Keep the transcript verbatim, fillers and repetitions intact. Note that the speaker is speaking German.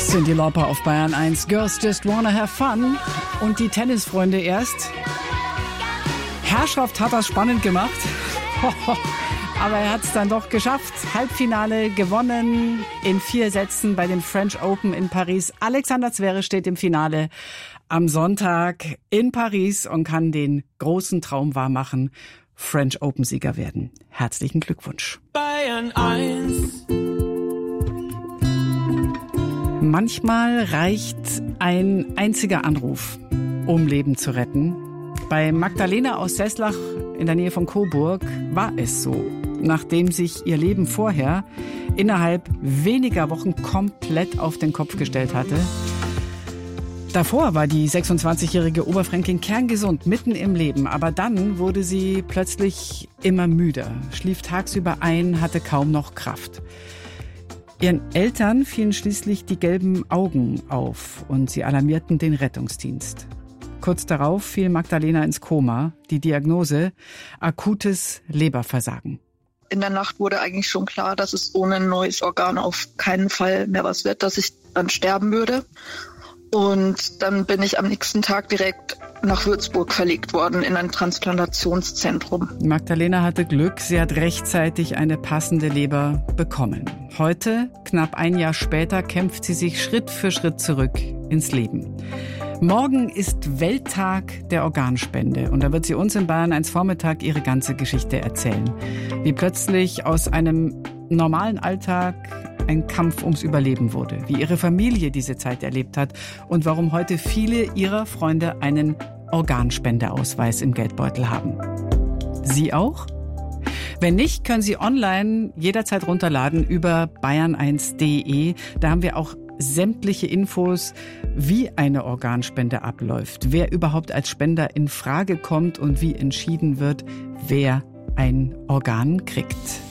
Cyndi Lauper auf Bayern eins. Girls Just Wanna Have Fun. Und die Tennisfreunde erst. Herrschaft hat das spannend gemacht. Aber er hat es dann doch geschafft. Halbfinale gewonnen in vier Sätzen bei den French Open in Paris. Alexander Zverev steht im Finale am Sonntag in Paris und kann den großen Traum wahrmachen, French Open-Sieger werden. Herzlichen Glückwunsch. Bayern eins. Manchmal reicht ein einziger Anruf, um Leben zu retten. Bei Magdalena aus Seslach in der Nähe von Coburg war es so, nachdem sich ihr Leben vorher innerhalb weniger Wochen komplett auf den Kopf gestellt hatte. Davor war die sechsundzwanzigjährige Oberfränkin kerngesund, mitten im Leben. Aber dann wurde sie plötzlich immer müder, schlief tagsüber ein, hatte kaum noch Kraft. Ihren Eltern fielen schließlich die gelben Augen auf und sie alarmierten den Rettungsdienst. Kurz darauf fiel Magdalena ins Koma. Die Diagnose: akutes Leberversagen. In der Nacht wurde eigentlich schon klar, dass es ohne ein neues Organ auf keinen Fall mehr was wird, dass ich dann sterben würde. Und dann bin ich am nächsten Tag direkt nach Würzburg verlegt worden in ein Transplantationszentrum. Magdalena hatte Glück, sie hat rechtzeitig eine passende Leber bekommen. Heute, knapp ein Jahr später, kämpft sie sich Schritt für Schritt zurück ins Leben. Morgen ist Welttag der Organspende und da wird sie uns in Bayern eins Vormittag ihre ganze Geschichte erzählen. Wie plötzlich aus einem normalen Alltag ein Kampf ums Überleben wurde, wie ihre Familie diese Zeit erlebt hat und warum heute viele ihrer Freunde einen Organspendeausweis im Geldbeutel haben. Sie auch? Wenn nicht, können Sie online jederzeit runterladen über bayern eins punkt de. Da haben wir auch sämtliche Infos, wie eine Organspende abläuft, wer überhaupt als Spender in Frage kommt und wie entschieden wird, wer ein Organ kriegt.